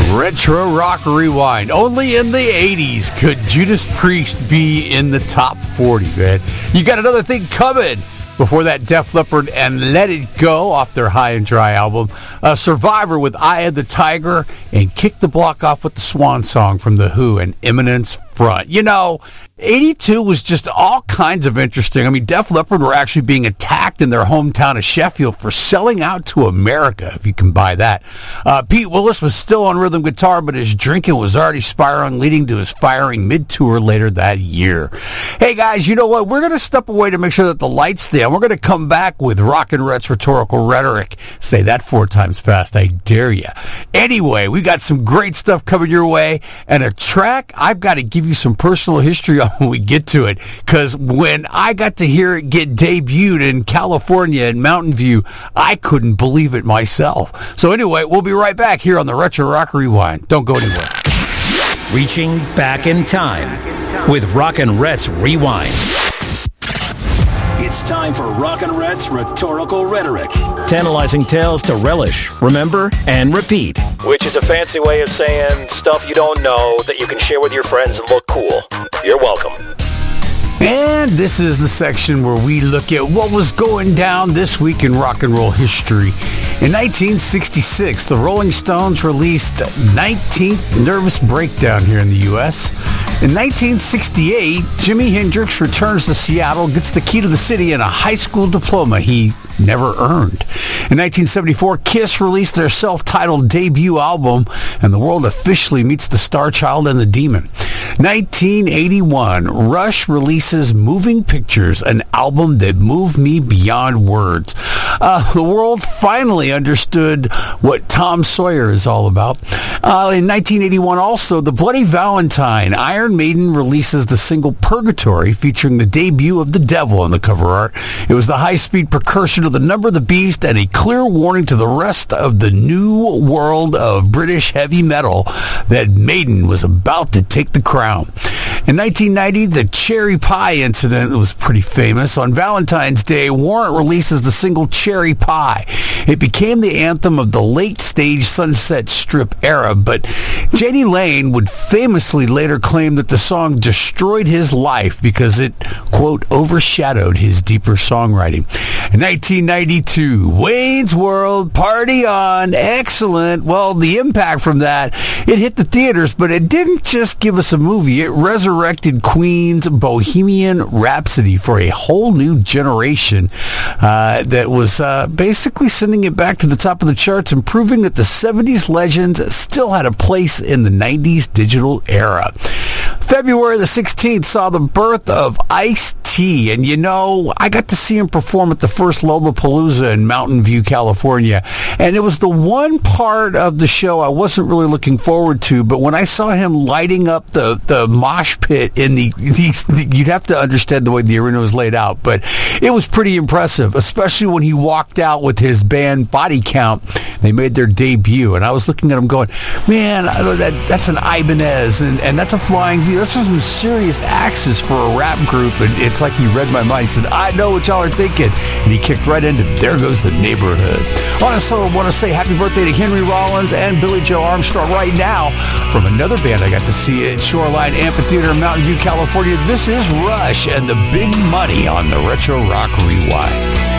Retro Rock Rewind. Only in the 80s could Judas Priest be in the top 40, man. You got another thing coming. Before that, Def Leppard and Let It Go off their High and Dry album. Survivor with Eye of the Tiger, and Kick the Block off with the Swan Song from The Who and Eminence Front. You know, 82 was just all kinds of interesting. I mean, Def Leppard were actually being attacked in their hometown of Sheffield for selling out to America, if you can buy that. Pete Willis was still on rhythm guitar, but his drinking was already spiraling, leading to his firing mid-tour later that year. Hey, guys, you know what? We're going to step away to make sure that the lights stay on. We're going to come back with Rockin' Rhett's Rhetorical Rhetoric. Say that 4 times fast. I dare you. Anyway, we got some great stuff coming your way, and a track I've got to give you some personal history on when we get to it, because when I got to hear it get debuted in California in Mountain View, I couldn't believe it myself. So anyway, we'll be right back here on the Retro Rock Rewind. Don't go anywhere. Reaching back in time with Rockin' Rhett's Rewind. It's time for Rockin' Rhett's Rhetorical Rhetoric. Tantalizing tales to relish, remember, and repeat. Which is a fancy way of saying stuff you don't know that you can share with your friends and look cool. You're welcome. And this is the section where we look at what was going down this week in rock and roll history. In 1966, the Rolling Stones released 19th Nervous Breakdown here in the U.S. In 1968, Jimi Hendrix returns to Seattle, gets the key to the city and a high school diploma he never earned. In 1974, Kiss released their self-titled debut album, and the world officially meets the Star Child and the Demon. 1981, Rush releases Moving Pictures, an album that moved me beyond words. The world finally understood what Tom Sawyer is all about. In 1981 also, The Bloody Valentine, Iron Maiden releases the single Purgatory, featuring the debut of the Devil on the cover art. It was the high-speed precursor to The Number of the Beast and a clear warning to the rest of the new world of British heavy metal that Maiden was about to take the crown. In 1990, the Cherry Pie incident was pretty famous. On Valentine's Day, Warrant releases the single Cherry Pie. It became the anthem of the late-stage Sunset Strip era, but Jenny Lane would famously later claim that the song destroyed his life because it, quote, overshadowed his deeper songwriting. In 1992, Wayne's World, Party On, excellent. Well, the impact from that, it hit the theaters, but it didn't just give us a movie. It resurrected Queen's Bohemian Rhapsody for a whole new generation that was basically sending it back to the top of the charts and proving that the 70s legends still had a place in the 90s digital era. February the 16th saw the birth of Ice-T, and you know, I got to see him perform at the first Lollapalooza in Mountain View, California, and it was the one part of the show I wasn't really looking forward to, but when I saw him lighting up the mosh pit in you'd have to understand the way the arena was laid out, but it was pretty impressive, especially when he walked out with his band Body Count. They made their debut, and I was looking at him going, man, that's an Ibanez, and that's a Flying V. Those are some serious axes for a rap group, and it's like he read my mind. He said, I know what y'all are thinking, and he kicked right into There Goes the Neighborhood. I also want to say happy birthday to Henry Rollins and Billy Joe Armstrong right now from another band I got to see at Shoreline Amphitheater in Mountain View, California. This is Rush and the Big Money on the Retro Rock Rewind.